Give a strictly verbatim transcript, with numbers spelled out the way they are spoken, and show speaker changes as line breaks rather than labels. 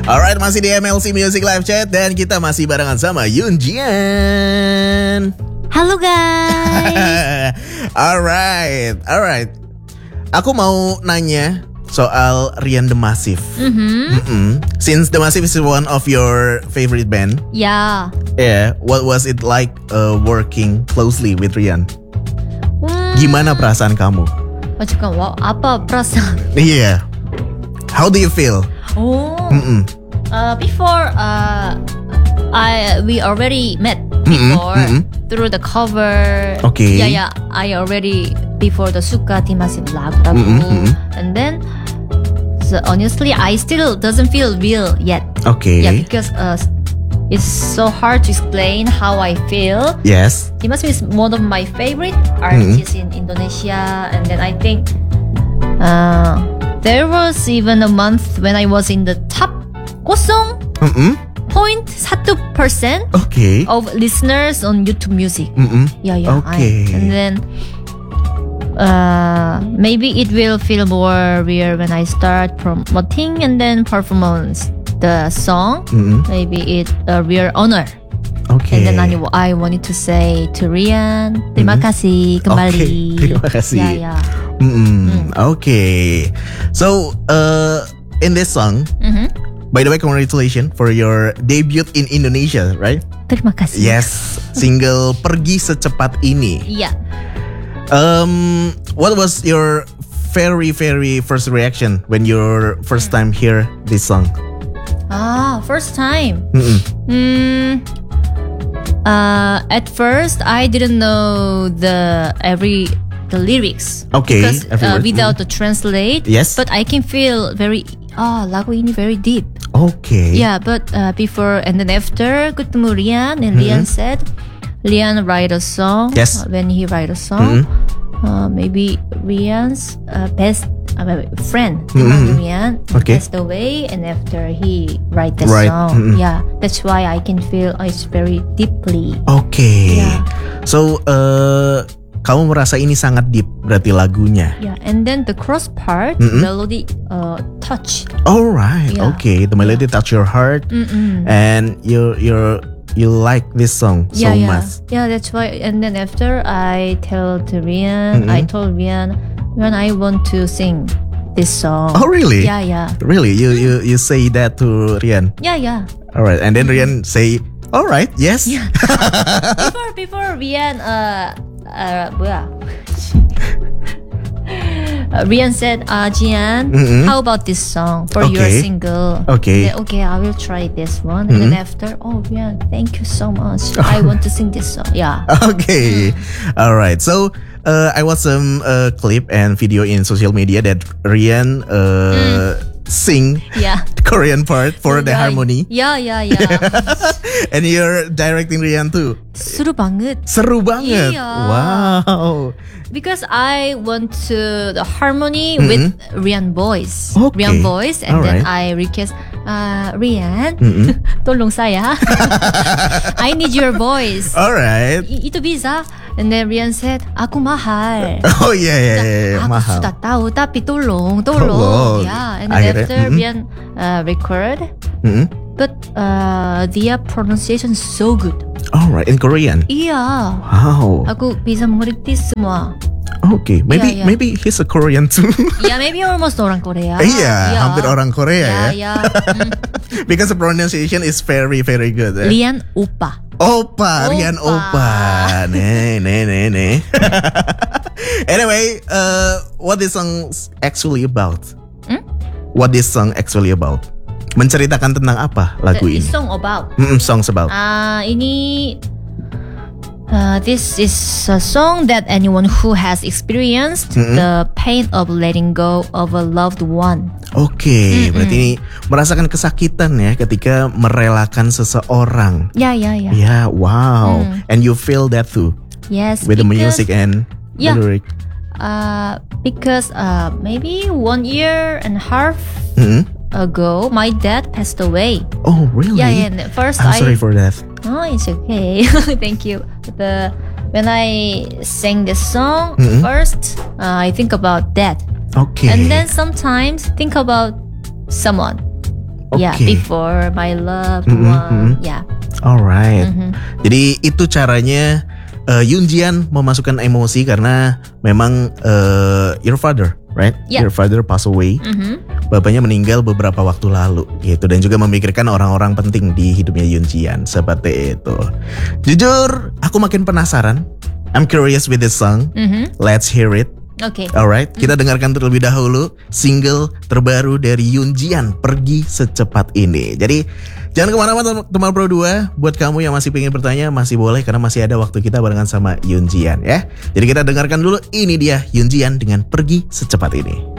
Alright, masih di M L C Music Live Chat dan kita masih barengan sama Yoon Jian.
Halo guys.
Alright, alright. Aku mau nanya soal Rian The Massive.
Mm-hmm.
Mm-mm. Since The Massive is one of your favorite band,
Yeah.
yeah, what was it like uh, working closely with Rian?
Hmm.
Gimana perasaan kamu?
Oh, 잠깐, 와, apa perasaan?
Yeah. How do you feel?
Oh.
Mm-mm.
Uh, before, uh, I we already met
Mm-mm,
before
mm-mm.
through the cover.
Okay.
Yeah, yeah. I already before the Suka Timasi lagu,
Mm-mm, mm-mm.
and then. So honestly, I still doesn't feel real yet.
Okay.
Yeah, because uh, it's so hard to explain how I feel.
Yes.
Dimas is one of my favorite artists in Indonesia, and then I think uh, there was even a month when I was in the top zero point one percent
Okay.
of listeners on YouTube Music.
Mm-mm.
Yeah, yeah.
Okay.
I, and then uh, maybe it will feel more real when I start promoting and then performance the song.
Mm-mm.
Maybe it a real honor.
Okay.
And then I, I wanted to say to Rian, terima kasih kembali.
Okay, terima kasih.
Yeah, yeah.
Mm-mm. Okay. So, uh, in this song,
Mm-hmm.
by the way, congratulations for your debut in Indonesia, right?
Terima kasih.
Yes, single Pergi Secepat Ini.
Yeah.
Um, what was your very very first reaction when you first time hear this song?
Ah, first time.
Mm-mm.
Hmm. Uh, at first, I didn't know the every the lyrics.
Okay,
Because
every
uh,
word.
without the translate.
Yes.
But I can feel very ah lagu ini very deep.
Okay.
Yeah, but uh, before and then after ketemu Rian and Rian said Rian write a song.
Yes.
Uh, when he write a song, uh, maybe Rian's uh, best uh, friend teman Rian
Okay.
passed away, and after he write the
Right.
song,
Mm-mm.
yeah, that's why I can feel uh, it's very deeply.
Okay.
Yeah.
So, uh, kamu merasa ini sangat deep berarti lagunya.
Yeah, and then the cross part
Mm-mm.
melody uh, touch.
Alright.
Yeah.
Okay. The melody touch your heart,
Mm-mm.
and you you you like this song so
yeah, yeah.
much.
Yeah, that's why. And then after I tell to Rian,
Mm-mm.
I told Rian, Rian, I want to sing this song.
Oh, really?
Yeah, yeah,
Really? You you you say that to Rian?
yeah, yeah.
Alright. And then Rian say, alright, yes.
Yeah. before before Rian, uh, uh, 뭐야? Uh, Rian said, uh, Jian,
Mm-mm.
how about this song for your
Okay.
single?
Okay.
Then, okay, I will try this one. And then after, oh, Rian, thank you so much. I want to sing this song. Yeah.
Okay. All right. So uh, I watched some uh, clip and video in social media that Rian uh, sing
Yeah.
the Korean part for the
Yeah,
harmony,
Yeah, yeah, yeah.
and you're directing Rian too.
Seru banget.
Seru banget.
Iya.
Wow.
Because I want to the harmony with Rian voice.
Okay.
Rian voice, and
Alright.
then I request, uh, Rian, tolong saya. I need your voice.
All right.
I- itu bisa. And then Rian said, aku mahal.
Oh yeah, yeah, yeah, yeah.
Aku
Mahal.
sudah tahu, tapi tolong, tolong.
Tolong.
Yeah. And then
Akhirnya,
after
mm-mm.
Rian uh, record,
Mm-mm.
but uh, their pronunciation is so good.
All right. In Korean.
Iya.
Wow.
Aku bisa mengerti semua.
Okay. Maybe
Yeah, yeah.
maybe he's a Korean too.
Ya, maybe almost orang Korea.
Iya, hampir orang Korea
ya.
ya.
Ya, mm.
Because the pronunciation is very very good. Eh?
Rian Upa.
Opa, Rian Opa. Nih, nih, nih, nih. Anyway, uh, what this song actually about?
Hmm?
What this song actually about? Menceritakan tentang apa lagu
The
ini?
song about.
Mm-mm, songs about.
Ah, ini uh, this is a song that anyone who has experienced the pain of letting go of a loved one.
Oke, berarti ini merasakan kesakitan ya ketika merelakan seseorang.
Ya, ya, ya.
Ya, wow. And you feel that too
Yes.
with the
because,
music and
Yeah.
the lyric.
Uh, because uh, maybe one year and a half
Mm-mm.
ago, my dad passed away.
Oh, really?
Yeah, yeah. and at First,
I'm
I
sorry for that.
Oh, it's okay. Thank you. The when I sang this song
Mm-mm.
first, uh, I think about that,
Oke.
and then sometimes think about someone. Yeah,
Okay.
before my loved
Mhm,
one.
mhm.
Yeah.
Alright.
Mhm.
Jadi itu caranya uh, Yoon Jian memasukkan emosi karena memang uh, your father, right?
Yeah.
Your father passed away.
Mhm.
Bapaknya meninggal beberapa waktu lalu gitu, dan juga memikirkan orang-orang penting di hidupnya Yoon Jian seperti itu. Jujur, aku makin penasaran. I'm curious with this song.
Mhm.
Let's hear it.
Okay.
Alright, kita dengarkan terlebih dahulu single terbaru dari Yoon Jian, Pergi Secepat Ini. Jadi jangan kemana-mana teman Pro dua. Buat kamu yang masih pengen bertanya, masih boleh karena masih ada waktu kita barengan sama Yoon Jian ya. Jadi kita dengarkan dulu, ini dia Yoon Jian dengan Pergi Secepat Ini.